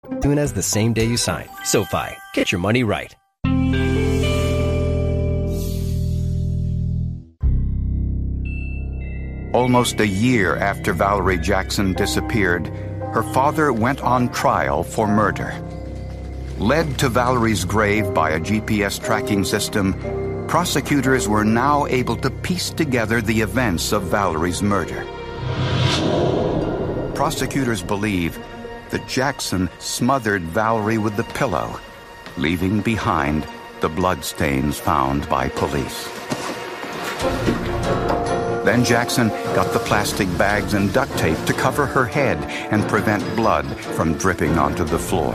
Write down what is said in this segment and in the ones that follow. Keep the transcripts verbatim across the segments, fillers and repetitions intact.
soon as the same day you sign. SoFi, get your money right. Almost a year after Valerie Jackson disappeared, her father went on trial for murder. Led to Valerie's grave by a G P S tracking system, prosecutors were now able to piece together the events of Valerie's murder. Prosecutors believe that Jackson smothered Valerie with the pillow, leaving behind the bloodstains found by police. Then Jackson got the plastic bags and duct tape to cover her head and prevent blood from dripping onto the floor.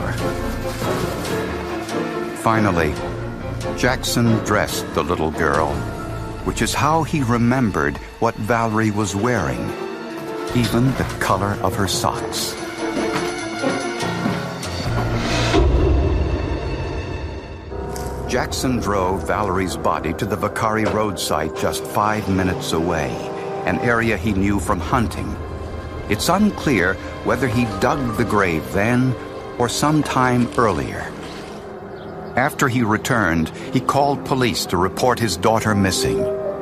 Finally, Jackson dressed the little girl, which is how he remembered what Valerie was wearing, even the color of her socks. Jackson drove Valerie's body to the Vicari Road site just five minutes away, an area he knew from hunting. It's unclear whether he dug the grave then or sometime earlier. After he returned, he called police to report his daughter missing.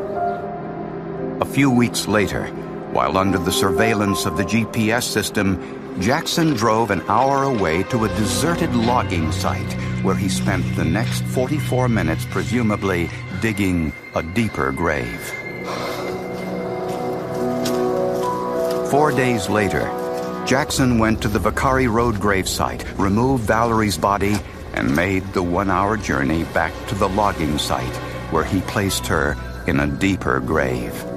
A few weeks later, while under the surveillance of the G P S system, Jackson drove an hour away to a deserted logging site where he spent the next forty-four minutes presumably digging a deeper grave. Four days later, Jackson went to the Vicari Road gravesite, removed Valerie's body, and made the one-hour journey back to the logging site where he placed her in a deeper grave.